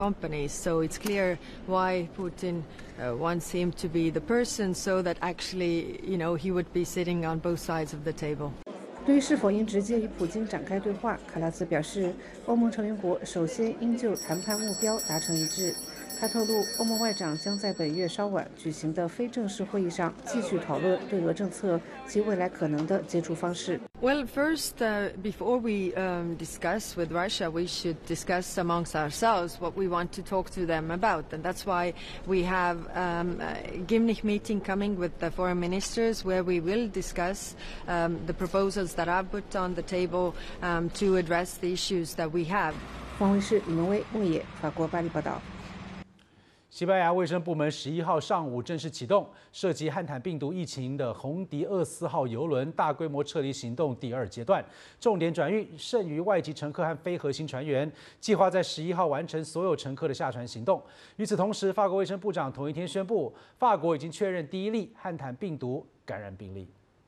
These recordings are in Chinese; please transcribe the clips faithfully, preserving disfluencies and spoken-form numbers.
companies. So it's clear why Putin uh, wants him to be the person, so that actually, you know, he would be sitting on both sides of the table. 对于是否应直接与普京展开对话，卡拉斯表示，欧盟成员国首先应就谈判目标达成一致。他透露，欧盟外长将在本月稍晚举行的非正式会议上继续讨论对俄政策及未来可能的接触方式。 Well, first, uh, before we um, discuss with Russia, we should discuss amongst ourselves what we want to talk to them about, and that's why we have um, a Gimnich meeting coming with the foreign ministers, where we will discuss um, the proposals that I've put on the table um, to address the issues that we have. 方卫视李文威、孟野，法国巴黎报道。 西班牙卫生部门十一号上午正式启动涉及汉坦病毒疫情的红迪厄斯号邮轮大规模撤离行动第二阶段，重点转运剩余外籍乘客和非核心船员，计划在十一号完成所有乘客的下船行动。与此同时，法国卫生部长同一天宣布，法国已经确认第一例汉坦病毒感染病例。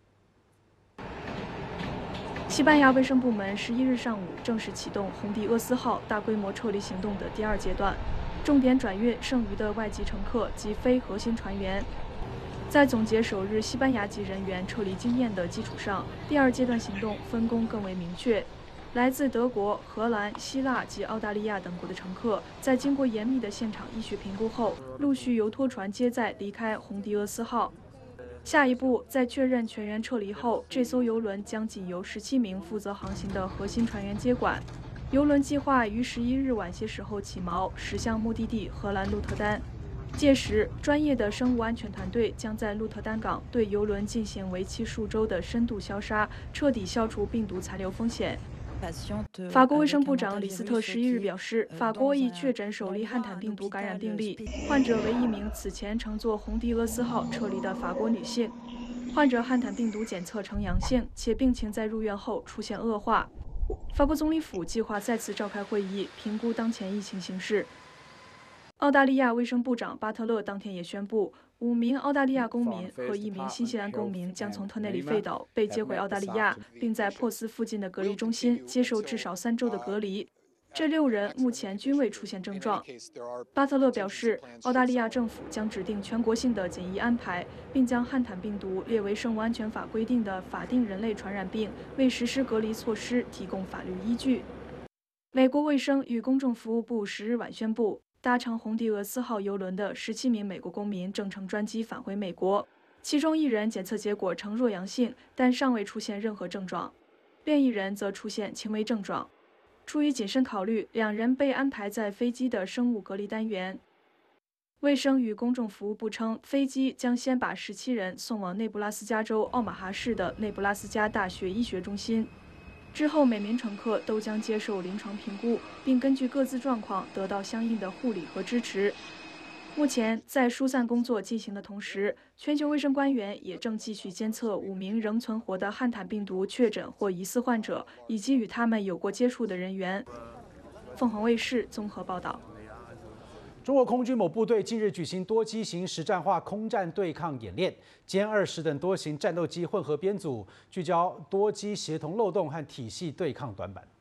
西班牙卫生部门十一日上午正式启动红迪厄斯号大规模撤离行动的第二阶段。重点转运剩余的外籍乘客及非核心船员。在总结首日西班牙籍人员撤离经验的基础上，第二阶段行动分工更为明确。来自德国、荷兰、希腊及澳大利亚等国的乘客，在经过严密的现场医学评估后，陆续由拖船接载离开红迪厄斯号。下一步，在确认全员撤离后，这艘邮轮将仅由十七名负责航行的核心船员接管。邮轮计划于十一日晚些时候起锚，驶向目的地荷兰鹿特丹。届时，专业的生物安全团队将在鹿特丹港对邮轮进行为期数周的深度消杀，彻底消除病毒残留风险。法国卫生部长李斯特十一日表示，法国已确诊首例汉坦病毒感染病例，患者为一名此前乘坐红迪厄斯号撤离的法国女性。患者汉坦病毒检测呈阳性，且病情在入院后出现恶化。法国总理府计划再次召开会议，评估当前疫情形势。澳大利亚卫生部长巴特勒当天也宣布，五名澳大利亚公民和一名新西兰公民将从特内里费岛被接回澳大利亚，并在珀斯附近的隔离中心接受至少三周的隔离。这六人目前均未出现症状。巴特勒表示，澳大利亚政府将指定全国性的检疫安排，并将汉坦病毒列为生物安全法规定的法定人类传染病，为实施隔离措施提供法律依据。美国卫生与公众服务部十日晚宣布，搭乘红迪厄斯号邮轮的十七名美国公民正乘专机返回美国，其中一人检测结果呈弱阳性，但尚未出现任何症状，另一人则出现轻微症状。出于谨慎考虑，两人被安排在飞机的生物隔离单元。卫生与公众服务部称，飞机将先把十七人送往内布拉斯加州奥马哈市的内布拉斯加大学医学中心，之后每名乘客都将接受临床评估，并根据各自状况得到相应的护理和支持。目前，在疏散工作进行的同时，全球卫生官员也正继续监测五名仍存活的汉坦病毒确诊或疑似患者，以及与他们有过接触的人员。凤凰卫视综合报道。 中国空军某部队近日举行多机型实战化空战对抗演练，歼二十等多型战斗机混合编组，聚焦多机协同漏洞和体系对抗短板。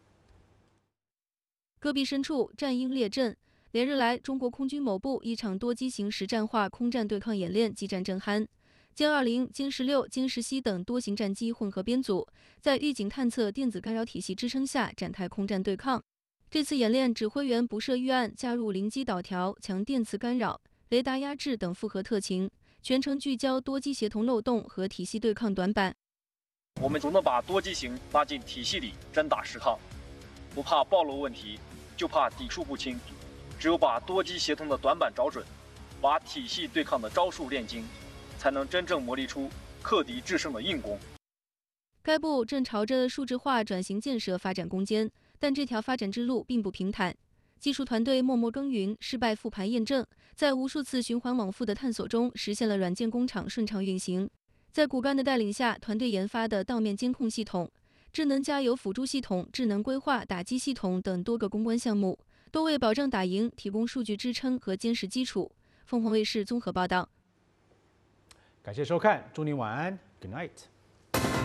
戈壁深处，战鹰列阵。连日来，中国空军某部一场多机型实战化空战对抗演练激战正酣，歼二零、歼十六、歼十七等多型战机混合编组，在预警探测电子干扰体系支撑下展开空战对抗。这次演练指挥员不设预案，加入灵机导调、强电磁干扰、雷达压制等复合特勤，全程聚焦多机协同漏洞和体系对抗短板。 我们总能把多机型拉进体系里真打实抗，不怕暴露问题，就怕底数不清。只有把多机协同的短板找准，把体系对抗的招数练精，才能真正磨砺出克敌制胜的硬功。 该部正朝着数字化转型建设发展攻坚，但这条发展之路并不平坦。技术团队默默耕耘，失败复盘验证，在无数次循环往复的探索中，实现了软件工厂顺畅运行。在骨干的带领下，团队研发的道面监控系统、智能加油辅助系统、智能规划打击系统等多个攻关项目，都为保证打赢提供数据支撑和坚实基础。凤凰卫视综合报道。 感谢收看，祝您晚安 ，Good night。